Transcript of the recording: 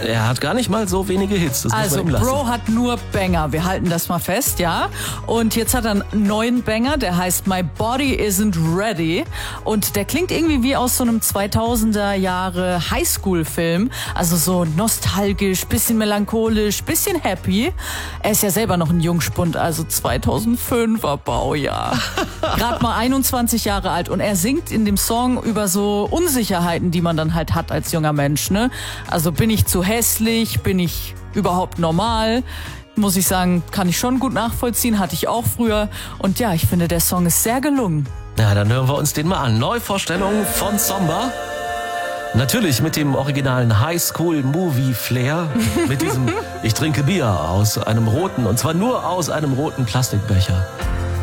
er hat gar nicht mal so wenige Hits. Das muss Also man ihm lassen. Bro hat nur Banger, wir halten das mal fest, ja. Und jetzt hat er einen neuen Banger, der heißt My Body Isn't Ready. Und der klingt irgendwie wie aus so einem 2000er Jahre Highschool-Film. Also so nostalgisch, bisschen melancholisch, bisschen happy. Er ist ja selber noch ein Jungspund, also 2005er Baujahr. Gerade mal 21 Jahre alt. Und er singt in dem Song über so Unsicherheiten, die man dann halt hat als junger Mensch, ne? Also bin ich zu hässlich, bin ich überhaupt normal? Muss ich sagen, kann ich schon gut nachvollziehen, hatte ich auch früher. Und ja, ich finde, der Song ist sehr gelungen. Ja, dann hören wir uns den mal an. Neuvorstellung von Zomba. Natürlich mit dem originalen Highschool-Movie-Flair. Mit diesem Ich trinke Bier aus einem roten, und zwar nur aus einem roten Plastikbecher.